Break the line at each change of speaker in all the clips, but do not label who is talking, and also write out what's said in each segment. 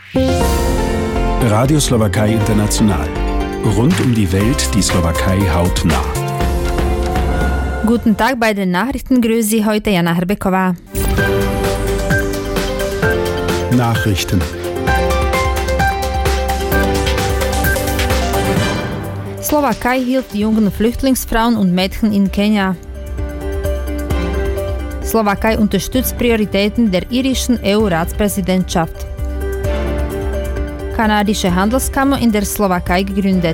Radio Slowakei International. Rund um die Welt die Slowakei hautnah.
Guten Tag, bei den Nachrichten grüße Sie heute Jana Hrbeková.
Nachrichten.
Slowakei hilft jungen Flüchtlingsfrauen und Mädchen in Kenia. Slowakei unterstützt Prioritäten der irischen EU-Ratspräsidentschaft. Kanadische Handelskammer in der Slowakei gegründet.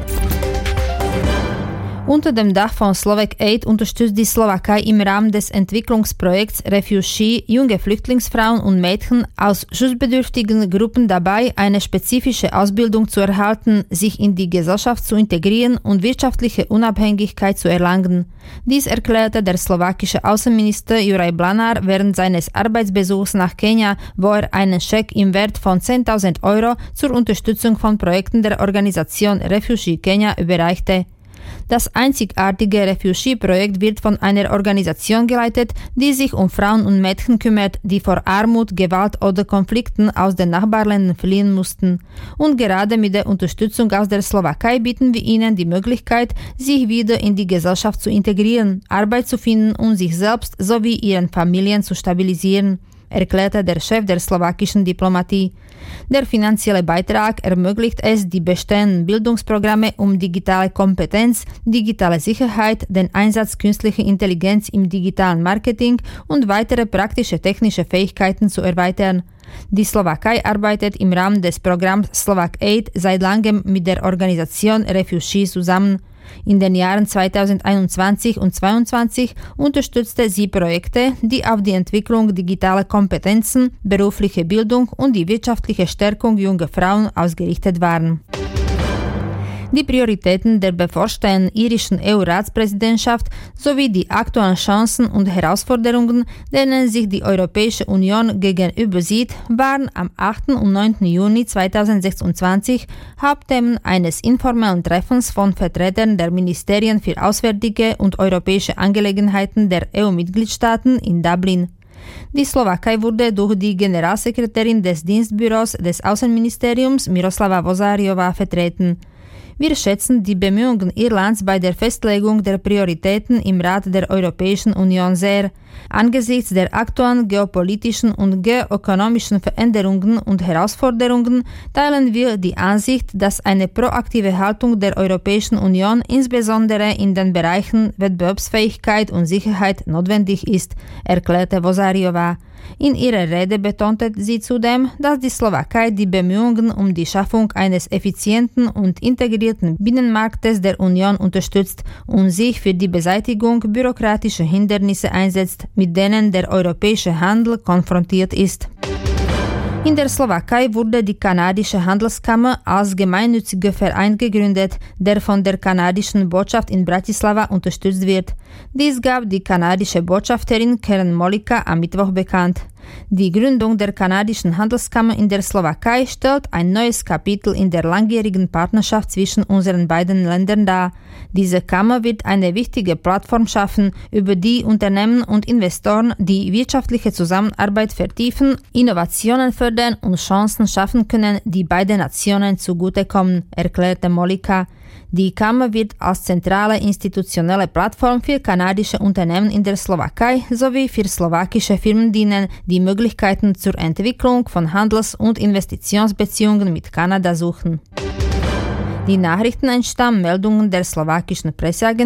Unter dem Dach von Slovak Aid unterstützt die Slowakei im Rahmen des Entwicklungsprojekts Refugee junge Flüchtlingsfrauen und Mädchen aus schutzbedürftigen Gruppen dabei, eine spezifische Ausbildung zu erhalten, sich in die Gesellschaft zu integrieren und wirtschaftliche Unabhängigkeit zu erlangen. Dies erklärte der slowakische Außenminister Juraj Blanár während seines Arbeitsbesuchs nach Kenia, wo er einen Scheck im Wert von 10.000 € zur Unterstützung von Projekten der Organisation Refugee Kenya überreichte. Das einzigartige Refugee-Projekt wird von einer Organisation geleitet, die sich um Frauen und Mädchen kümmert, die vor Armut, Gewalt oder Konflikten aus den Nachbarländern fliehen mussten. Und gerade mit der Unterstützung aus der Slowakei bieten wir ihnen die Möglichkeit, sich wieder in die Gesellschaft zu integrieren, Arbeit zu finden und sich selbst sowie ihren Familien zu stabilisieren, erklärte der Chef der slowakischen Diplomatie. Der finanzielle Beitrag ermöglicht es, die bestehenden Bildungsprogramme um digitale Kompetenz, digitale Sicherheit, den Einsatz künstlicher Intelligenz im digitalen Marketing und weitere praktische technische Fähigkeiten zu erweitern. Die Slowakei arbeitet im Rahmen des Programms Slovak Aid seit langem mit der Organisation Refugee zusammen. In den Jahren 2021 und 2022 unterstützte sie Projekte, die auf die Entwicklung digitaler Kompetenzen, berufliche Bildung und die wirtschaftliche Stärkung junger Frauen ausgerichtet waren. Die Prioritäten der bevorstehenden irischen EU-Ratspräsidentschaft sowie die aktuellen Chancen und Herausforderungen, denen sich die Europäische Union gegenüber sieht, waren am 8. und 9. Juni 2026 Hauptthemen eines informellen Treffens von Vertretern der Ministerien für Auswärtige und Europäische Angelegenheiten der EU-Mitgliedstaaten in Dublin. Die Slowakei wurde durch die Generalsekretärin des Dienstbüros des Außenministeriums Miroslava Vozáriová vertreten. Wir schätzen die Bemühungen Irlands bei der Festlegung der Prioritäten im Rat der Europäischen Union sehr. Angesichts der aktuellen geopolitischen und geoökonomischen Veränderungen und Herausforderungen teilen wir die Ansicht, dass eine proaktive Haltung der Europäischen Union insbesondere in den Bereichen Wettbewerbsfähigkeit und Sicherheit notwendig ist, erklärte Vozáriová. In ihrer Rede betonte sie zudem, dass die Slowakei die Bemühungen um die Schaffung eines effizienten und integrierten Binnenmarktes der Union unterstützt und sich für die Beseitigung bürokratischer Hindernisse einsetzt, mit denen der europäische Handel konfrontiert ist. In der Slowakei wurde die kanadische Handelskammer als gemeinnütziger Verein gegründet, der von der kanadischen Botschaft in Bratislava unterstützt wird. Dies gab die kanadische Botschafterin Karen Molika am Mittwoch bekannt. Die Gründung der kanadischen Handelskammer in der Slowakei stellt ein neues Kapitel in der langjährigen Partnerschaft zwischen unseren beiden Ländern dar. Diese Kammer wird eine wichtige Plattform schaffen, über die Unternehmen und Investoren die wirtschaftliche Zusammenarbeit vertiefen, Innovationen fördern und Chancen schaffen können, die beiden Nationen zugutekommen, erklärte Molika. Die Kammer wird als zentrale institutionelle Plattform für kanadische Unternehmen in der Slowakei sowie für slowakische Firmen dienen, die Möglichkeiten zur Entwicklung von Handels- und Investitionsbeziehungen mit Kanada suchen. Die Nachrichten entstammen Meldungen der slowakischen Presseagentur